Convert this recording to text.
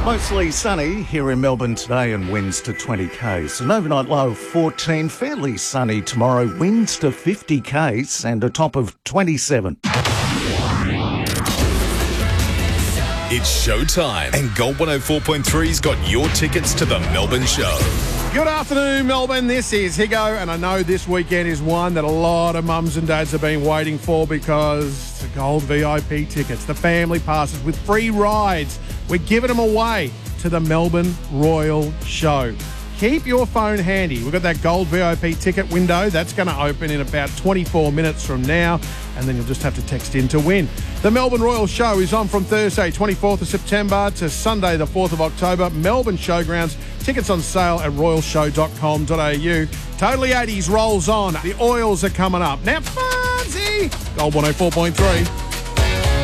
Mostly sunny here in Melbourne today and winds to 20 k's. An overnight low of 14, fairly sunny tomorrow, winds to 50 k's and a top of 27. It's showtime, and Gold 104.3's got your tickets to the Melbourne show. Good afternoon, Melbourne. This is Higo, and I know this weekend is one that a lot of mums and dads have been waiting for because the Gold VIP tickets, the family passes with free rides. We're giving them away to the Melbourne Royal Show. Keep your phone handy. We've got that Gold VIP ticket window. That's going to open in about 24 minutes from now, and then you'll just have to text in to win. The Melbourne Royal Show is on from Thursday, 24th of September to Sunday, the 4th of October. Melbourne Showgrounds. Tickets on sale at royalshow.com.au. Totally 80s rolls on. The Oils are coming up. Now, Fonzie! Gold 104.3.